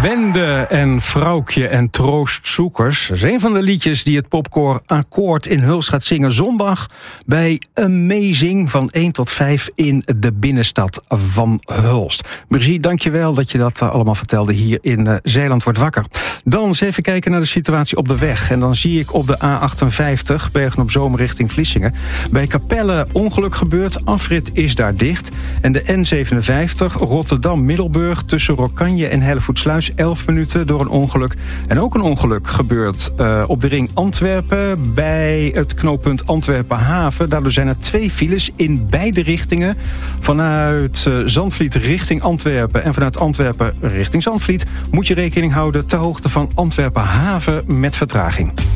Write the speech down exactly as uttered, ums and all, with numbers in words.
Wende en Vrouwtje en Troostzoekers. Dat is een van de liedjes die het popkoor Akkoord in Hulst gaat zingen zondag bij Amazing van één tot vijf in de binnenstad van Hulst. Brigitte, dankjewel dat je dat allemaal vertelde hier in uh, Zeeland wordt wakker. Dan eens even kijken naar de situatie op de weg. En dan zie ik op de A achtenvijftig, Bergen op Zoom richting Vlissingen, bij Capelle ongeluk gebeurd. Afrit is daar dicht. En de N zevenenvijftig, Rotterdam-Middelburg tussen Rokanje en Hellevoetsluis, elf minuten door een ongeluk. En ook een ongeluk gebeurt uh, op de ring Antwerpen bij het knooppunt Antwerpen-Haven. Daardoor zijn er twee files in beide richtingen. Vanuit uh, Zandvliet richting Antwerpen en vanuit Antwerpen richting Zandvliet moet je rekening houden ter hoogte van Antwerpen-Haven met vertraging.